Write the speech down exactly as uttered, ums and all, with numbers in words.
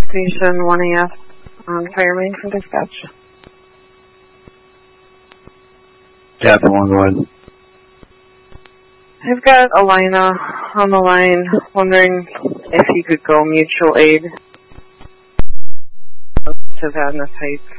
Station one A F on fire main for dispatch. Captain one, go ahead. I've got Alina on the line, wondering if you could go mutual aid to Vadnais Heights.